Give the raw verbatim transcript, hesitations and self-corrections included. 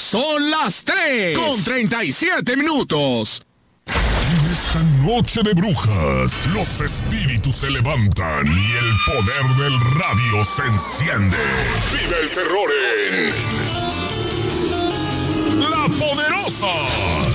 Son las tres con treinta y siete minutos. En esta noche de brujas, los espíritus se levantan y el poder del radio se enciende. Vive el terror en La Poderosa.